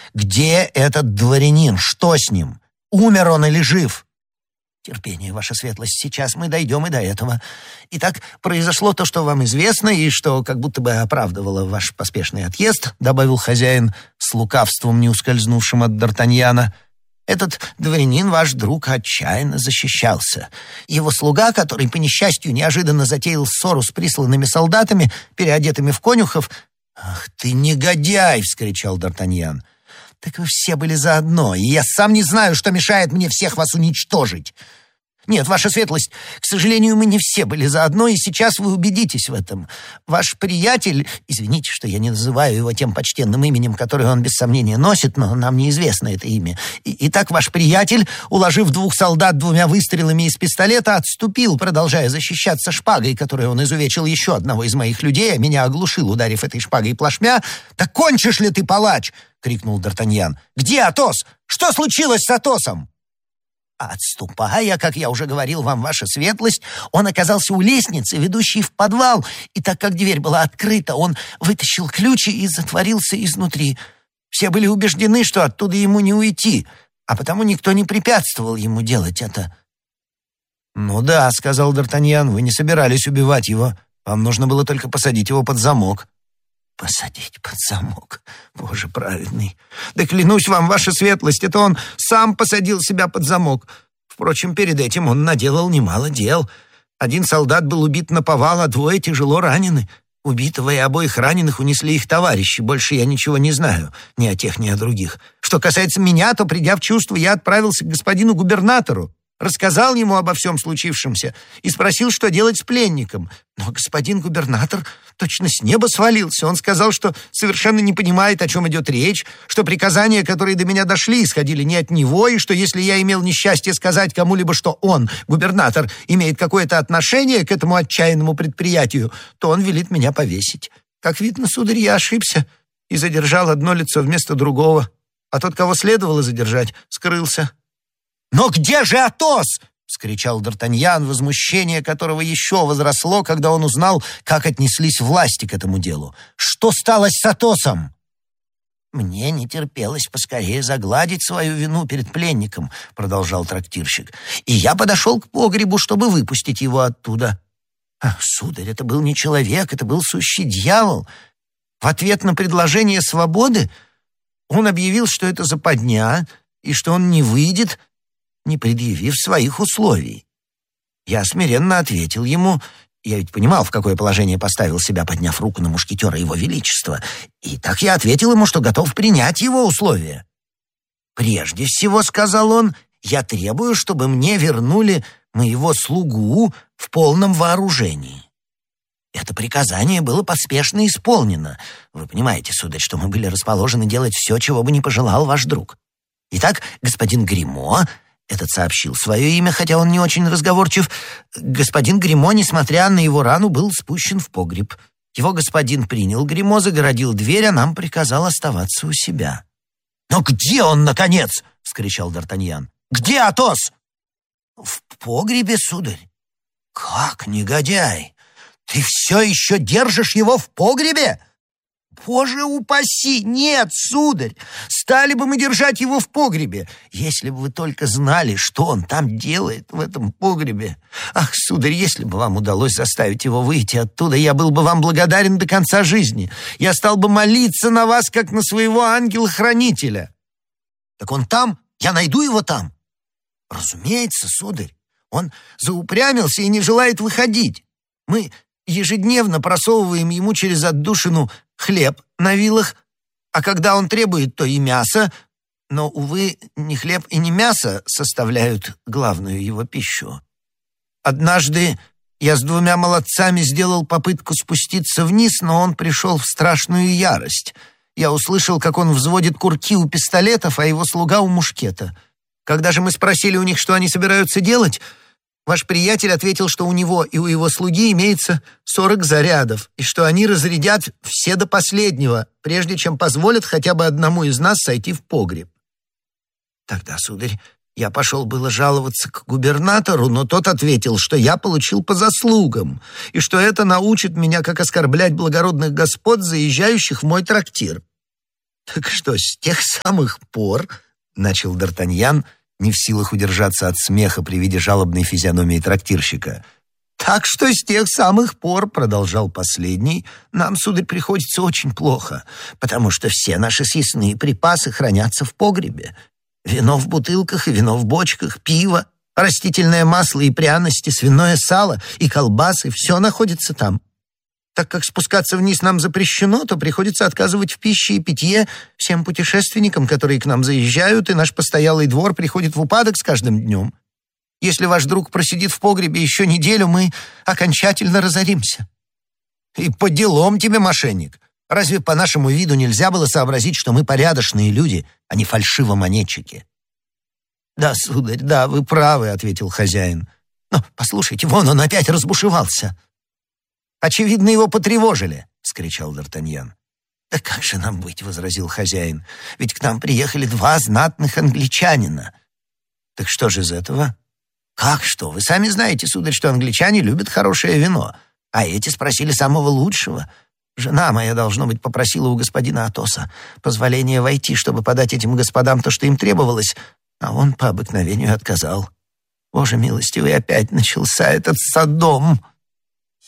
Где этот дворянин? Что с ним? Умер он или жив?» «Терпение, ваша светлость, сейчас мы дойдем и до этого. Итак, произошло то, что вам известно, и что как будто бы оправдывало ваш поспешный отъезд», добавил хозяин с лукавством, не ускользнувшим от Д'Артаньяна. «Этот дворянин, ваш друг, отчаянно защищался. Его слуга, который, по несчастью, неожиданно затеял ссору с присланными солдатами, переодетыми в конюхов...» «Ах ты негодяй!» — вскричал Д'Артаньян. «Так вы все были заодно, и я сам не знаю, что мешает мне всех вас уничтожить. Нет, ваша светлость, к сожалению, мы не все были заодно, и сейчас вы убедитесь в этом. Ваш приятель, извините, что я не называю его тем почтенным именем, которое он без сомнения носит, но нам неизвестно это имя. Итак, ваш приятель, уложив 2 солдат 2 выстрелами из пистолета, отступил, продолжая защищаться шпагой, которой он изувечил еще одного из моих людей, а меня оглушил, ударив этой шпагой плашмя. «Так кончишь ли ты, палач?» — крикнул Д'Артаньян. «Где Атос? Что случилось с Атосом?» Отступая, как я уже говорил вам, ваша светлость, он оказался у лестницы, ведущей в подвал, и так как дверь была открыта, он вытащил ключи и затворился изнутри. Все были убеждены, что оттуда ему не уйти, а потому никто не препятствовал ему делать это. «Ну да», — сказал Д'Артаньян, — «вы не собирались убивать его. Вам нужно было только посадить его под замок». «Посадить под замок? Боже праведный! Да клянусь вам, ваша светлость, это он сам посадил себя под замок. Впрочем, перед этим он наделал немало дел. 1 солдат был убит наповал, а 2 тяжело ранены. Убитого и обоих раненых унесли их товарищи. Больше я ничего не знаю, ни о тех, ни о других. Что касается меня, то, придя в чувство, я отправился к господину губернатору, рассказал ему обо всем случившемся и спросил, что делать с пленником. Но господин губернатор точно с неба свалился. Он сказал, что совершенно не понимает, о чем идет речь, что приказания, которые до меня дошли, исходили не от него, и что если я имел несчастье сказать кому-либо, что он, губернатор, имеет какое-то отношение к этому отчаянному предприятию, то он велит меня повесить. Как видно, сударь, я ошибся и задержал одно лицо вместо другого, а тот, кого следовало задержать, скрылся. «Но где же Атос?» — вскричал Д'Артаньян, возмущение которого еще возросло, когда он узнал, как отнеслись власти к этому делу. «Что стало с Атосом?» «Мне не терпелось поскорее загладить свою вину перед пленником», — продолжал трактирщик. «И я подошел к погребу, чтобы выпустить его оттуда. Ах, сударь, это был не человек, это был сущий дьявол. В ответ на предложение свободы он объявил, что это западня и что он не выйдет, не предъявив своих условий. Я смиренно ответил ему, я ведь понимал, в какое положение поставил себя, подняв руку на мушкетера его величества, и так я ответил ему, что готов принять его условия. «Прежде всего, — сказал он, — я требую, чтобы мне вернули моего слугу в полном вооружении». Это приказание было поспешно исполнено. Вы понимаете, сударь, что мы были расположены делать все, чего бы не пожелал ваш друг. Итак, господин Гримо, этот сообщил свое имя, хотя он не очень разговорчив, господин Гримо, несмотря на его рану, был спущен в погреб. Его господин принял Гримо, загородил дверь, а нам приказал оставаться у себя. «Но где он, наконец?» — вскричал Д'Артаньян. «Где Атос?» «В погребе, сударь». «Как, негодяй! Ты все еще держишь его в погребе?» «Боже упаси! Нет, сударь! Стали бы мы держать его в погребе, если бы вы только знали, что он там делает в этом погребе. Ах, сударь, если бы вам удалось заставить его выйти оттуда, я был бы вам благодарен до конца жизни. Я стал бы молиться на вас, как на своего ангела-хранителя». «Так он там? Я найду его там?» «Разумеется, сударь. Он заупрямился и не желает выходить. Мы ежедневно просовываем ему через отдушину хлеб на вилах, а когда он требует, то и мясо, но, увы, не хлеб и не мясо составляют главную его пищу. Однажды я с 2 молодцами сделал попытку спуститься вниз, но он пришел в страшную ярость. Я услышал, как он взводит курки у пистолетов, а его слуга у мушкета. Когда же мы спросили у них, что они собираются делать, ваш приятель ответил, что у него и у его слуги имеется 40 зарядов, и что они разрядят все до последнего, прежде чем позволят хотя бы одному из нас сойти в погреб. Тогда, сударь, я пошел было жаловаться к губернатору, но тот ответил, что я получил по заслугам, и что это научит меня, как оскорблять благородных господ, заезжающих в мой трактир. Так что, с тех самых пор, — начал Д'Артаньян, не в силах удержаться от смеха при виде жалобной физиономии трактирщика. «Так что с тех самых пор, — продолжал последний, — нам, сударь, приходится очень плохо, потому что все наши съестные припасы хранятся в погребе. Вино в бутылках и вино в бочках, пиво, растительное масло и пряности, свиное сало и колбасы — все находится там. Так как спускаться вниз нам запрещено, то приходится отказывать в пище и питье всем путешественникам, которые к нам заезжают, и наш постоялый двор приходит в упадок с каждым днем. Если ваш друг просидит в погребе еще неделю, мы окончательно разоримся». «И по делам тебе, мошенник! Разве по нашему виду нельзя было сообразить, что мы порядочные люди, а не фальшивомонетчики?» «Да, сударь, да, вы правы», — ответил хозяин. «Но, послушайте, вон он опять разбушевался». «Очевидно, его потревожили», — вскричал Д'Артаньян. «Да как же нам быть?» — возразил хозяин. «Ведь к нам приехали 2 знатных англичанина». «Так что же из этого?» «Как что? Вы сами знаете, сударь, что англичане любят хорошее вино, а эти спросили самого лучшего. Жена моя, должно быть, попросила у господина Атоса позволения войти, чтобы подать этим господам то, что им требовалось, а он по обыкновению отказал. Боже милостивый, опять начался этот Содом!»